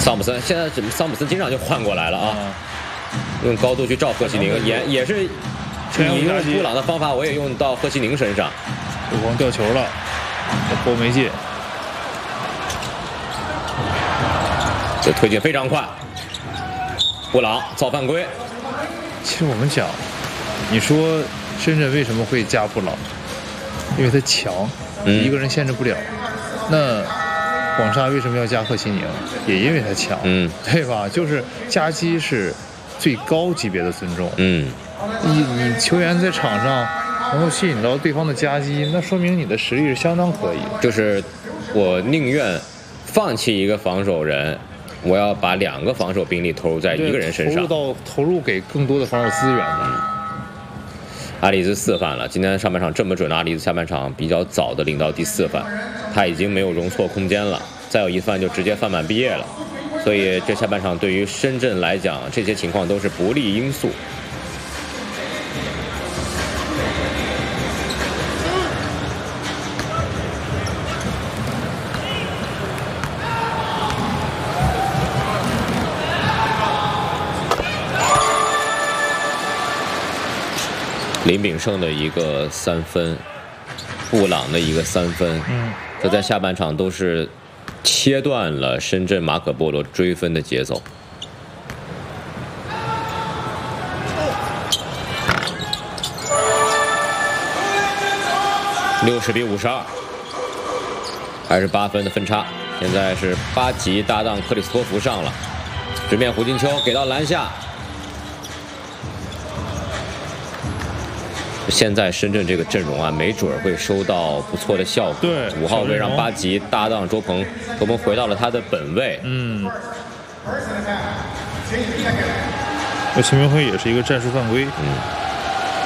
桑普森现在桑普森经常就换过来了啊，用高度去照贺西宁，也是你用布朗的方法，我也用到贺西宁身上。 对方掉球了，波没进， 这推进非常快。布朗造犯规。 其实我们讲，你说深圳为什么会加布朗？因为他强，一个人限制不了。那广厦为什么要加贺西宁？也因为他强，对吧？就是夹击是最高级别的尊重。你球员在场上能够吸引到对方的夹击，那说明你的实力是相当可以。 就是我宁愿放弃一个防守人，我要把2个防守兵力投入在一个人身上， 投入给更多的防守资源的。 阿里兹4犯了，今天上半场这么准的阿里兹下半场比较早的领到第4犯，他已经没有容错空间了，再有一犯就直接犯满毕业了，所以这下半场对于深圳来讲，这些情况都是不利因素。林炳胜的一个3分，布朗的一个3分，这在下半场都是切断了深圳马可波罗追分的节奏。60比52，还是8分的分差。现在是巴吉搭档克里斯托弗上了，直面胡金秋给到篮下。现在深圳这个阵容啊，没准会收到不错的效果。 对 ，5号位让巴吉搭档周鹏，周鹏回到了他的本位。 那秦明辉也是一个战术犯规。